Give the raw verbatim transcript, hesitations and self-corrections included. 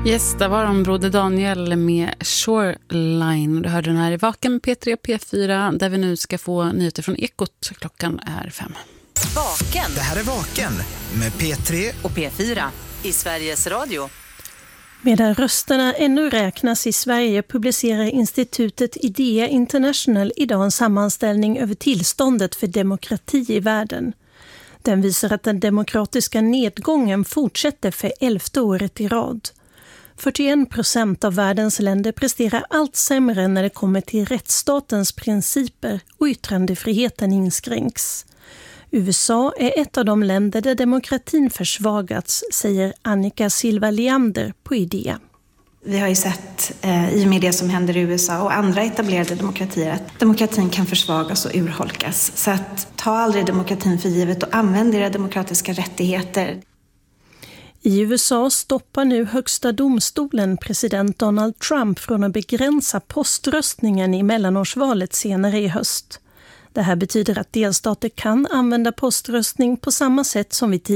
Yes, där var de Broder Daniel med Shoreline. Du hörde den här i Vaken med P tre och P fyra där vi nu ska få nyheter från Ekot. Klockan är fem. Vaken. Det här är Vaken med P tre och P fyra i Sveriges Radio. Medan rösterna ännu räknas i Sverige publicerar institutet Idea International idag en sammanställning över tillståndet för demokrati i världen. Den visar att den demokratiska nedgången fortsätter för elfte året i rad. fyrtioen procent av världens länder presterar allt sämre när det kommer till rättsstatens principer och yttrandefriheten inskränks. U S A är ett av de länder där demokratin försvagats, säger Annika Silva Leander på Idea. Vi har ju sett eh, i och med det som händer i U S A och andra etablerade demokratier att demokratin kan försvagas och urholkas. Så att ta aldrig demokratin för givet och använd era demokratiska rättigheter. I U S A stoppar nu högsta domstolen president Donald Trump från att begränsa poströstningen i mellanårsvalet senare i höst. Det här betyder att delstater kan använda poströstning på samma sätt som vid